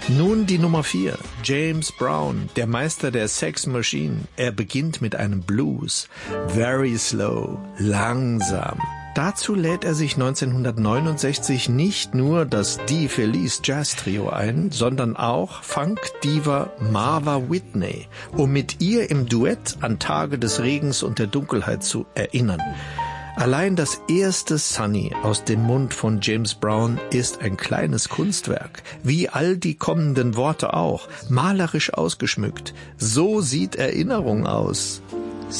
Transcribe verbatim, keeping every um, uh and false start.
Nun die Nummer vier, James Brown, der Meister der Sex Machine. Er beginnt mit einem Blues, very slow, langsam. Dazu lädt er sich neunzehnhundertneunundsechzig nicht nur das Die Felice Jazz Trio ein, sondern auch Funk-Diva Marva Whitney, um mit ihr im Duett an Tage des Regens und der Dunkelheit zu erinnern. Allein das erste Sunny aus dem Mund von James Brown ist ein kleines Kunstwerk, wie all die kommenden Worte auch, malerisch ausgeschmückt. So sieht Erinnerung aus.